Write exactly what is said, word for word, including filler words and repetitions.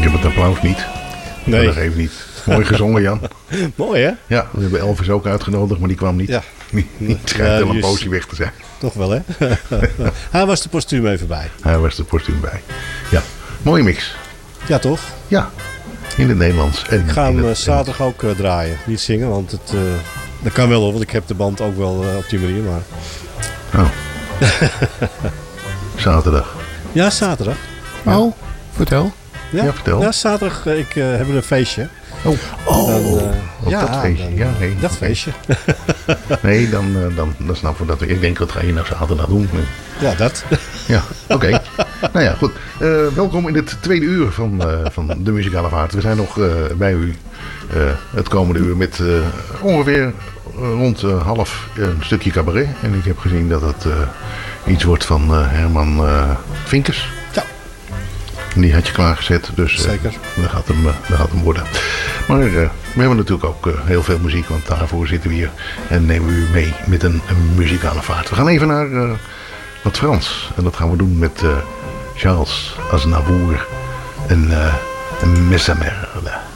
Ik heb het applaus niet. Nee. Dat geeft niet. Mooi gezongen, Jan. Mooi, hè? Ja, we hebben Elvis ook uitgenodigd, maar die kwam niet. Ja. Die, die schijnt Ja, wel die een is- poosje weg te zijn. Toch wel, hè? Hij was de postuum even bij. Hij was er postuum bij. Ja, mooie mix. Ja, toch? Ja, in het Nederlands. En Ik ga in hem het eh, zaterdag ook eh, draaien. Niet zingen, want het, eh, dat kan wel hoor. Want ik heb de band ook wel eh, op die manier. Maar... Oh. Zaterdag. Ja, zaterdag. Oh, vertel. Ja, Ja, vertel. Ja, zaterdag eh, ik, uh, hebben we een feestje. Oh, Dan, eh, ook dat feestje. dan- Ja, nee. Dat feestje. Nee, dan, uh, dan, dan snappen we dat. Ik denk, wat ga je nou zaterdag doen? Ja, dat. Ja, oké. Okay. Nou ja, goed. Uh, welkom in het tweede uur van, uh, van de Muzikale Vaart. We zijn nog uh, bij u uh, het komende uur met uh, ongeveer uh, rond uh, half uh, een stukje cabaret. En ik heb gezien dat het uh, iets wordt van uh, Herman uh, Vinkers. Ja. Die had je klaargezet, dus uh, Zeker. dat, gaat hem, uh, dat gaat hem worden. Maar uh, we hebben natuurlijk ook uh, heel veel muziek, want daarvoor zitten we hier en nemen we u mee met een, een muzikale vaart. We gaan even naar uh, wat Frans en dat gaan we doen met uh, Charles Aznavour en uh, Messamerde.